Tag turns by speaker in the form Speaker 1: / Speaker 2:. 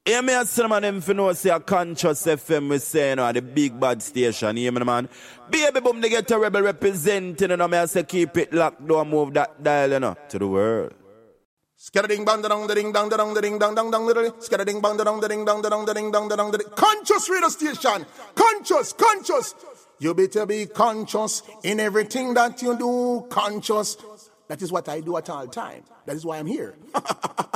Speaker 1: Yeah, me a say, man, them for know say a Conscious FM we say, you know, the big bad station, you hear me, man? Baby boom, they get a rebel representing, you know, me I say keep it locked, don't move that dial, you know, to the world.
Speaker 2: Scattering bang dong the ding dong the dong the ding dong dong dong the scattering bang dong the ding dong the dong the ding dong the dong the Conscious radio station. Conscious. You better be conscious in everything that you do. Conscious. That is what I do at all time. That is why I'm here.